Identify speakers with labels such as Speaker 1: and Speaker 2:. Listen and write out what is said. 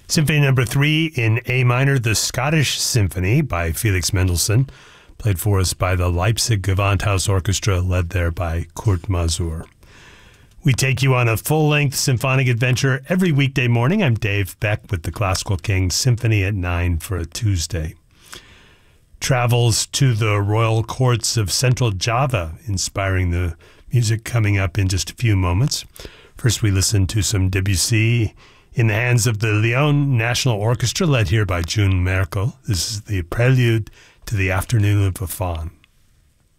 Speaker 1: Symphony Number 3 in A minor, the Scottish Symphony by Felix Mendelssohn, played for us by the Leipzig Gewandhaus Orchestra, led there by Kurt Masur. We take you on a full-length symphonic adventure every weekday morning. I'm Dave Beck with the Classical King Symphony at 9 for a Tuesday. Travels to the royal courts of Central Java, inspiring the music coming up in just a few moments. First, we listen to some Debussy in the hands of the Lyon National Orchestra, led here by June Merkel. This is the prelude to the Afternoon of a Faun.